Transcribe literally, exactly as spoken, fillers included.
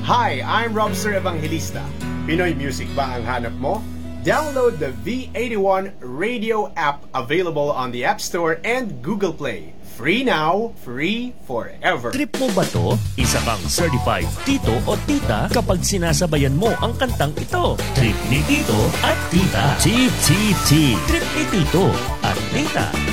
Hi, I'm Robster Evangelista. Pinoy music ba ang hanap mo? Download the V eighty-one radio app available on the App Store and Google Play. Free now, free forever. Trip mo ba to? Isa kang certified tito o tita kapag sinasabayan mo ang kantang ito. Trip ni tito at tita. Chip, chip, chip. Trip ni tito at tita.